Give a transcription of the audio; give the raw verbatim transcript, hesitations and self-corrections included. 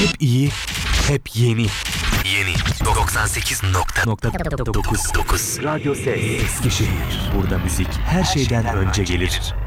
Hep iyi, hep yeni. Yeni doksan sekiz nokta dokuz. Radyo Ses. Eskişehir. Burada müzik her şeyden önce gelir.